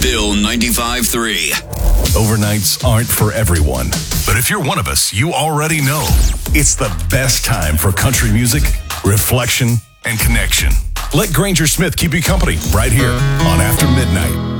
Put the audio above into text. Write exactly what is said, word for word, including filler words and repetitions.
Bill ninety-five three. Overnights aren't for everyone, but if you're one of us, you already know it's the best time for country music, reflection, and connection. Let Granger Smith keep you company right here on After Midnight.